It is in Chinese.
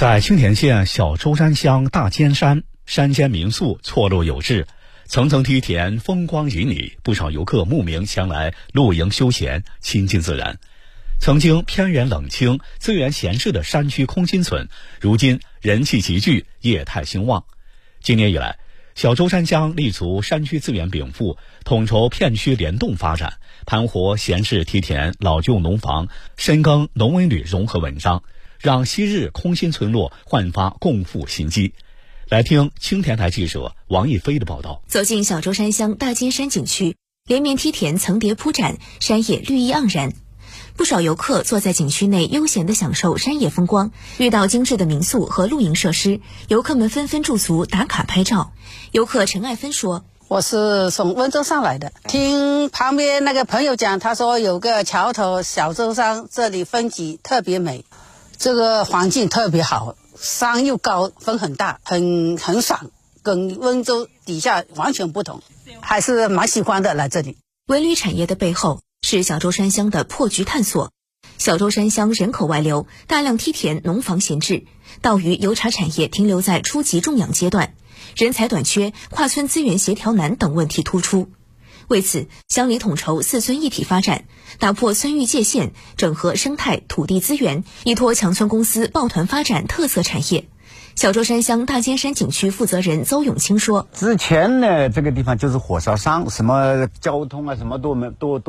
在青田县小舟山乡大尖山，山间民宿错落有致，层层梯田，风光旖旎，不少游客慕名前来露营休闲，亲近自然。曾经偏远冷清、资源闲适的山区空心村，如今人气集聚，业态兴旺。今年以来，小舟山乡立足山区资源禀赋，统筹片区联动发展，盘活闲适梯田、老旧农房，深耕农文旅融合文章，让昔日空心村落焕发共富新机。来听青田台记者王一飞的报道。 走进小舟山乡大尖山景区，连绵梯田层叠铺展，山野绿意盎然。不少游客坐在景区内悠闲地享受山野风光，遇到精致的民宿和露营设施，游客们纷纷驻足打卡拍照。游客陈爱芬说：“ 我是从温州上来的，听旁边那个朋友讲，他说有个桥头小舟山，这里风景特别美，这个环境特别好，山又高，风很大，很爽，跟温州底下完全不同，还是蛮喜欢的来这里。” 文旅产业的背后是小舟山乡的破局探索。小舟山乡人口外流，大量梯田、农房闲置，稻鱼、油茶产业停留在初级种养阶段，人才短缺、跨村资源协调难等问题突出。为此，乡里统筹4村一体发展，打破村域界限，整合生态、土地资源，依托强村公司抱团发展特色产业。小舟山乡大尖山景区负责人邹永清说：“ 之前呢，这个地方就是火烧山，什么交通啊，什么都